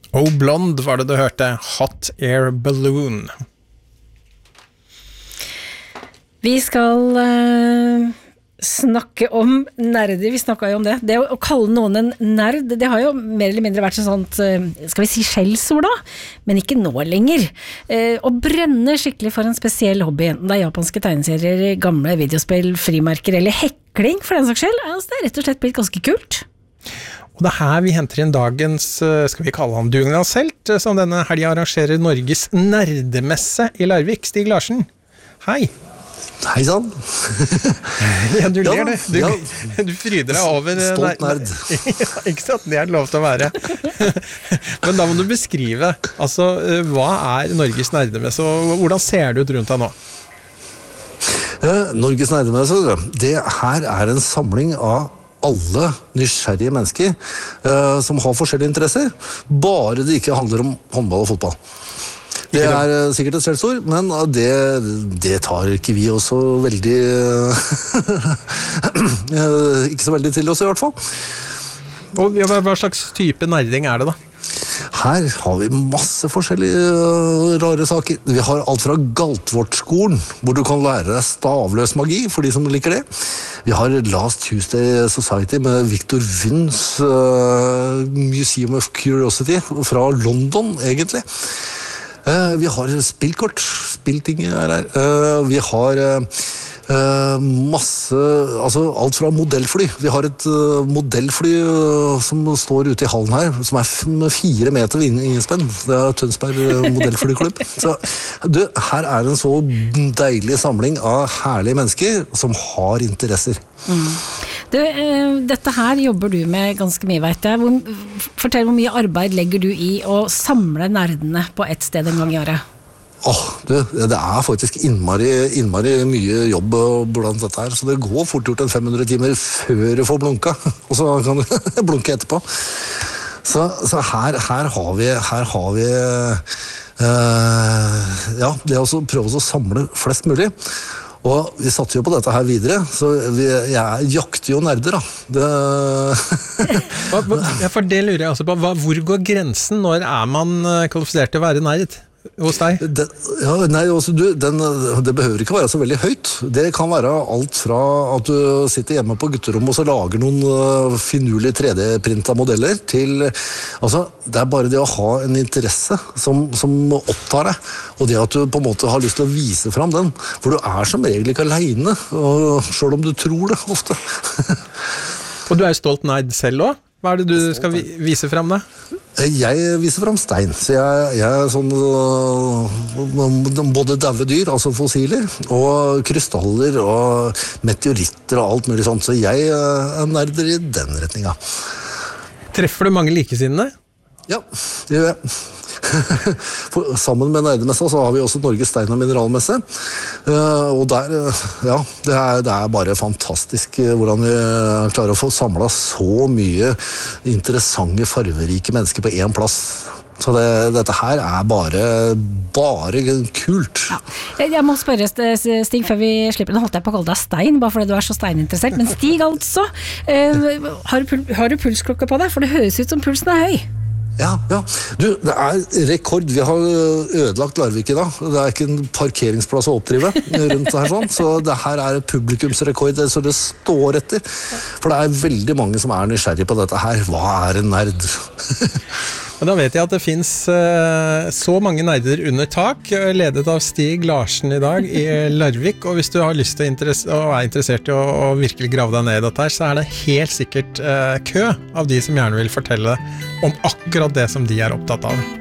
Oh Blonde var det du hørte, Hot Air Balloon. Vi skal snakke om nerder, vi snakket jo om det. Det å kalle noen en nerd, det har jo mer eller mindre vært sånt, skal vi si skjellsord da, men ikke nå lenger. Å brenne skikkelig for en spesiell hobby, enten det er japanske tegneserier, gamle videospill, frimerker eller hekling for den saks skyld, altså det er rett og slett blitt ganske kult. Og det er her vi henter inn dagens, skal vi kalle han dugnadshelt, som denne helgen arrangerer Norges nerdemesse i Larvik. Stig Larsen, hei! Hei sann. Ja, du ler det. Du fryder deg over... Stolt nerd. Ikke sant, det er lov til å være. Men da må du beskrive, altså, hva er Norges nerdemesse, og hvordan ser det ut rundt deg nå? Norges nerdemesse, det her er en samling av alle nysgjerrige mennesker som har forskjellige interesser, bare det ikke handler om håndball og fotball. Det er sikkert et skjellsord, men det tar ikke vi også veldig ikke så veldig til oss i hvert fall. Og hva slags type nerding er det da? Her har vi masse forskjellige rare saker. Vi har alt fra Galtvortskolen, hvor du kan lære deg stavløs magi, for de som liker det. Vi har Last Tuesday Society med Victor Vyns Museum of Curiosity fra London, egentlig. Vi har spillkort, spillting er her. Vi har masse, altså alt fra modellfly. Vi har et modellfly som står ute i hallen her, som er 4 meter innespenn. Det er Tønsberg modellflyklubb. Så her er en så deilig samling av herlige mennesker som har interesser. Du, dette her jobber du med ganske mye, vet jeg. Fortell hvor mye arbeid legger du i å samle nerdene på et sted en gang i året? Det er faktisk innmari mye jobb blant dette her, så det går fort gjort en 500 timer før du får blunka, og så kan du blunke etterpå. Så her har vi det å prøve å samle flest mulig. Og vi satte jo på dette her videre, så jeg jakter jo nerder da. For det lurer jeg altså på, hvor går grensen? Når er man kvalifisert til å være nerd hos deg? Det behøver ikke være så veldig høyt. Det kan være alt fra at du sitter hjemme på gutterommet og så lager noen finurlige 3D-printa modeller til, altså, det er bare det å ha en interesse som opptar deg, og det at du på en måte har lyst til å vise frem den, for du er som regel ikke alene, selv om du tror det ofte. Og du er jo stolt nerd selv også? Hva er det du skal vise frem da? Jeg viser frem stein, så jeg er sånn både døve dyr, altså fossiler, og krystaller og meteoritter og alt mulig sånt, så jeg er nerder i den retningen. Treffer du mange likesinnede? Ja, det gjør jeg. Sammen med nerdemessa så har vi også Norges stein- og mineralmesse, og der, det er bare fantastisk hvordan vi klarer å få samlet så mye interessante, farverike mennesker på en plass. Så dette her er bare kult. Ja. Jeg må spørre Stig, før vi slipper, nå holdt jeg på å kalle deg Stein, bare fordi du er så steininteressert, men Stig altså, har du pulsklokke på deg? For det høres ut som pulsen er høy. Ja. Du, det er rekord. Vi har ødelagt Larvik i dag. Det er ikke en parkeringsplass å oppdrive rundt her sånn, så det her er publikumsrekord, så det står etter. For det er veldig mange som er nysgjerrige på dette her. Hva er en nerd? Men da vet jeg at det finnes så mange nerder under tak, ledet av Stig Larsen i dag i Larvik, og hvis du har lyst til og er interessert i å virkelig grave deg ned i dette her, så er det helt sikkert kø av de som gjerne vil fortelle om akkurat det som de er opptatt av.